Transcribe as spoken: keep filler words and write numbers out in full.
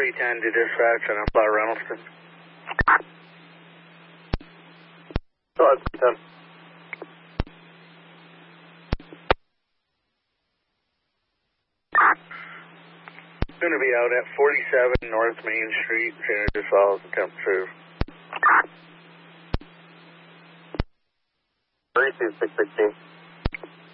three ten to dispatch on Empire Reynoldston. Go ahead, three ten. Going to be out at forty-seven North Main Street, San Andreas Falls, and temperature. thirty-two six sixteen.